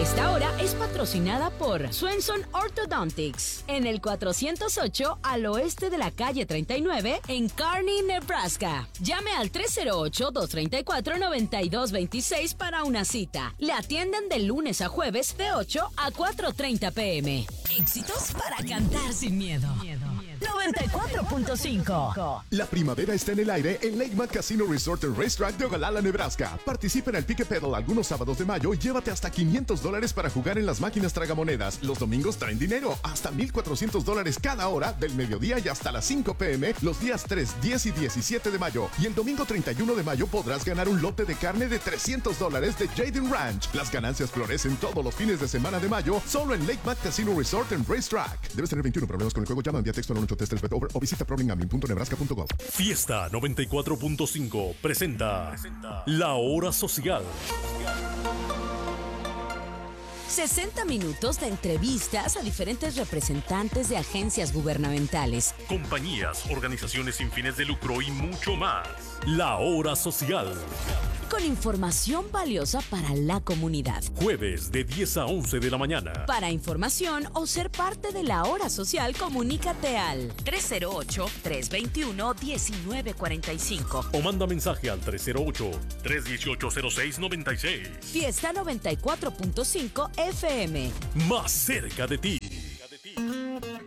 Esta hora es patrocinada por Swenson Orthodontics en el 408 al oeste de la calle 39 en Kearney, Nebraska. Llame al 308-234-9226 para una cita. Le atienden de lunes a jueves de 8 a 4:30 p.m. Éxitos para cantar sin miedo. 94.5. La primavera está en el aire en Lake Matt Casino Resort and Racetrack de Ogallala, Nebraska. Participa en el Pique Pedal algunos sábados de mayo y llévate hasta $500 para jugar en las máquinas tragamonedas. Los domingos traen dinero, hasta $1,400 cada hora, del mediodía y hasta las 5 p.m. los días 3, 10 y 17 de mayo. Y el domingo 31 de mayo podrás ganar un lote de carne de $300 de Jaden Ranch. Las ganancias florecen todos los fines de semana de mayo, solo en Lake Matt Casino Resort and Racetrack. Debes tener 21 problemas con el juego. Llama vía texto al 183 o visita problemgambling.nebraska.gov. Fiesta 94.5 presenta La Hora Social. 60 minutos de entrevistas a diferentes representantes de agencias gubernamentales, Compañías, organizaciones sin fines de lucro y mucho más. La Hora Social. con información valiosa para la comunidad. Jueves de 10 a 11 de la mañana. Para información o ser parte de la hora social, comunícate al 308-321-1945. O manda mensaje al 308-318-0696. Fiesta 94.5 FM. Más cerca de ti.